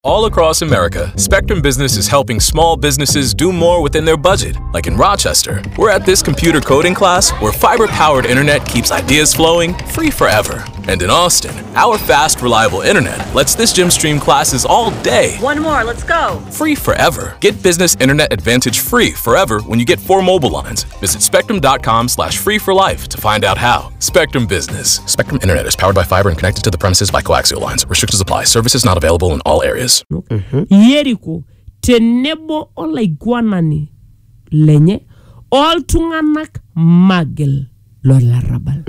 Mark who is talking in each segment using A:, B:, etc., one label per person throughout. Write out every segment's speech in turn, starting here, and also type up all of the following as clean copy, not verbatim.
A: All across America, Spectrum Business is helping small businesses do more within their budget. Like in Rochester, we're at this computer coding class where fiber-powered internet keeps ideas flowing free forever. And in Austin, our fast, reliable internet lets this gym stream classes all day.
B: One more, let's go.
A: Free forever. Get Business Internet Advantage free forever when you get 4 mobile lines. Visit spectrum.com/free for life to find out how. Spectrum Business. Spectrum Internet is powered by fiber and connected to the premises by coaxial lines. Restrictions apply. Services not available in all areas.
C: Yeriko tenebo olaiguanani lenye all tunganak magel lola rabal.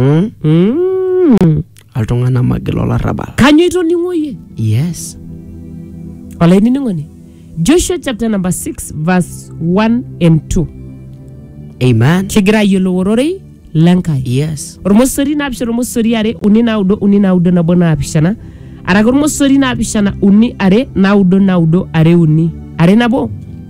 D: Altungana magel lola rabal.
C: Kanyo ito ningoye?
D: Yes.
C: Ola ini ningoni. Joshua chapter number 6 verse 1 and 2.
D: Amen.
C: Kigira yelo worore lankai.
D: Yes.
C: Ormosori na abisha ormosori are unina udo na bona abishana. Aragor mosori na abishana uni are naudo are uni. Are nabo.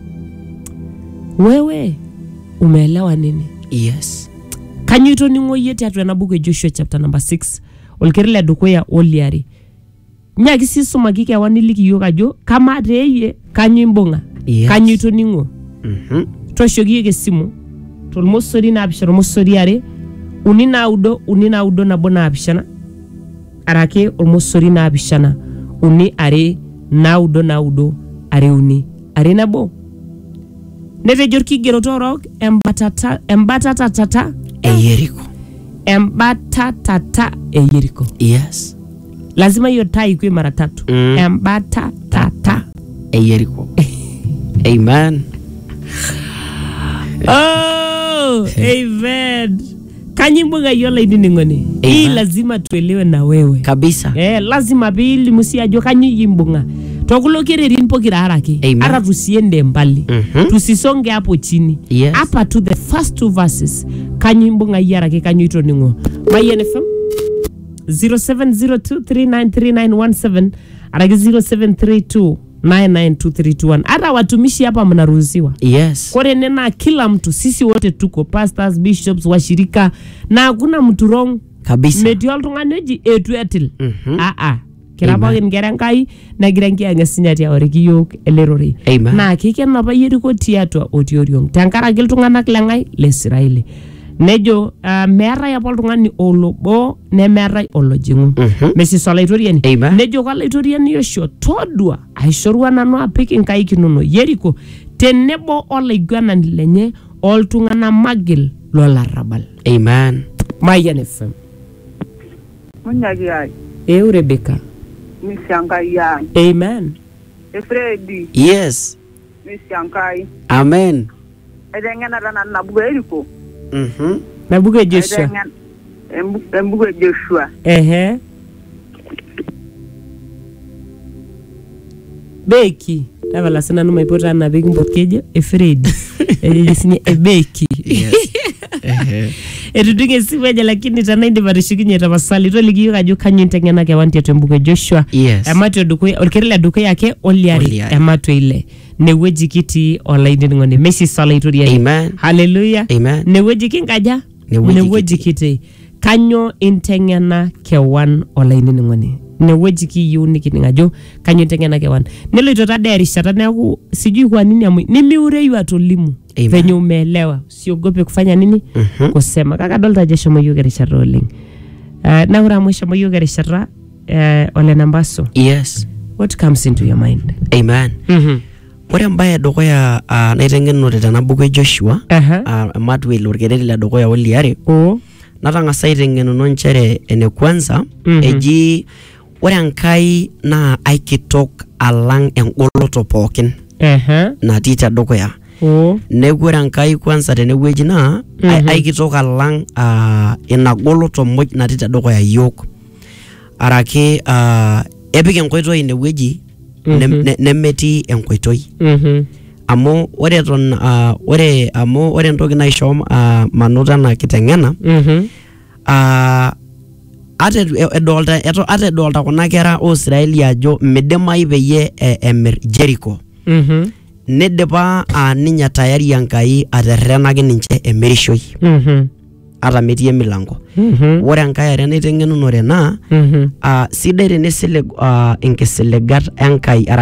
C: Wewe umeelewa nini?
D: Yes.
C: Kanyo ito ningoye teatro na buku Joshua chapter number 6. Olkerele dukoya oliari. Nyaki siso magike waniliki yoga jo kama reye kanyo imbonga.
D: Yes.
C: Kanyo ito ningo. Toshogi ke simu. Tolmosori na abishana mosori are unina udo na bona abishana. Arake olmosori na abishana uni are naudo are uni are nabo. Nete jorki gerotorok embatata
D: Yeriko.
C: Embatata Yeriko.
D: Yes.
C: Lazima hiyo taa ikuwe mara 3. Embatata
D: Yeriko. Amen.
C: Oh, amen. Kanyimbuga yola idiningoni. Hii lazima tuelewe na wewe.
D: Kabisa.
C: Lazima bili musiajo kanyimbunga. Tokulokere rinpo kirarake. Ara tusiende mbali. Tusisonge hapo chini.
D: Yes.
C: Hapa to the first 2 verses. Kanyimbunga yarake kanyito ningo. My NFM 0702393917 arake 0732992321. Ara watumishi hapa mnaruhusiwa.
D: Yes.
C: Kore nena kila mtu sisi wote tuko pastors, bishops, washirika na hakuna mtu wrong.
D: Kabisa.
C: Medial tunganeji etuetil. Kiraba ngerangai na girangia ngasinyati oriki yok elerori.
D: Amen.
C: Na kike na bayiriko tiatwa otioriong. Tankara gil tunganak langai le Israeli. Nejo mera ya pol tungani olobo ne mera olojingu. Mesi solaitoriani. Nejo kalaitoriani yosho todua aishorwa nanu apiki nkai kinuno Yeriko tenebo olaiguana lenye all tungana magil lola rabal.
D: Amen.
C: Mayan FM.
B: Munyagi ai.
C: Rebecca.
B: Misyangai ai.
C: Amen.
B: Freddy.
D: Yes.
B: Misyangai.
D: Amen.
B: Edengena rana nabuga Yeriko.
C: Nabuga Joshua.
B: Nabuga Joshua.
C: Beki. Tavala sana numa ipota na beki mpotkeje. Freddy. Sinye Beki.
D: Yes.
C: Edudunge siweja lakini tanainde barishikinye tabasali to ligiyo kajo kanyo ntengena ke wanti atembuke Joshua.
D: Yes.
C: Amato dukoya olkerele dukoya yake oliari amato ile neweji kiti olaide ngone Messi salaitori.
D: Amen.
C: Hallelujah.
D: Amen.
C: Neweji kingaja neweji kiti kanyo intengena ke wan olaide ngone neweji ki uniki ningajo kanyo intengena ke wan nelo itota derishata neku sijui kwa nini amu nimiure yu atolimu. Venye umeelewa siogope kufanya nini kusema kaka dolta jesho moyo gerishara rolling na ura mwisho moyo gerishara ole nambaso.
D: Yes.
C: What comes into your mind?
D: Amen. Ore mbaye dokoya naitengenote tanabuku Joshua matwele orkereri la dokoya oliare natangasa aitengenono nchere ene kwanza eji ore enkai na aikitok alang engoloto pookin natii tedukuya. Negura enkai kwanza tenewueji na aikitok alang inagoloto moj natii tedukuya yiok. Arake epik enkoitoi inewueji nemetii enkoitoi. Amu ore ton ore entoki naisho manuta na kitengena ate edolta kuna kera o Israeli ajo midimai peyie emir Jericho. Nidipa ninye tayari enkai aterrenaki ninche emirishoi. ata metii emilango. Ore enkae are naiteng'enunore naa sidai tenisilig inkisiligat enkai